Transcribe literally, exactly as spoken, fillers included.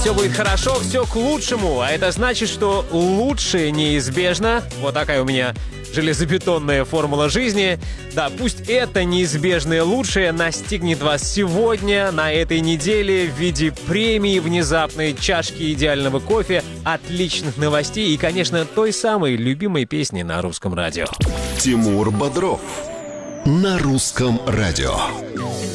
Все будет хорошо, все к лучшему, а это значит, что лучшее неизбежно. Вот такая у меня железобетонная формула жизни. Да, пусть это неизбежное лучшее настигнет вас сегодня, на этой неделе, в виде премии, внезапной чашки идеального кофе, отличных новостей и, конечно, той самой любимой песни на русском радио. Тимур Бодров на русском радио.